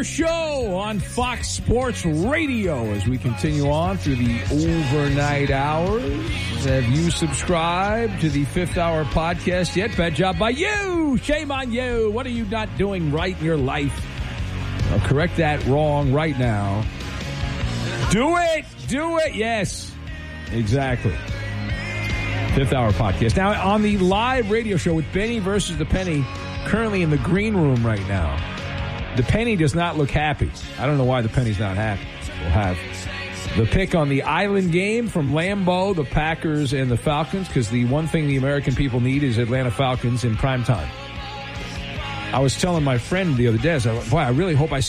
Hour show on Fox Sports Radio as we continue on through the overnight hours. Have you subscribed to the Fifth Hour podcast yet? Bad job by you. Shame on you. What are you not doing right in your life? I'll correct that wrong right now. Do it. Do it. Yes, exactly. Fifth Hour podcast. Now, on the live radio show with Benny versus the Penny, currently in the green room right now, the Penny does not look happy. I don't know why the Penny's not happy. We'll have the pick on the Island game from Lambeau, the Packers, and the Falcons, because the one thing the American people need is Atlanta Falcons in prime time. I was telling my friend the other day, I was like, boy, I really hope I see